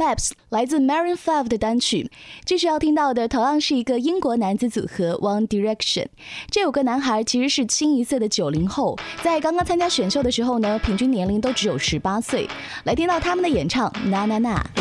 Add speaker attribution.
Speaker 1: Maps 来自 Maroon 5的单曲。继续要听到的同样是一个英国男子组合 One Direction。这5个男孩其实是清一色的90后，在刚刚参加选秀的时候呢，平均年龄都只有18岁。来听到他们的演唱《Na Na Na》。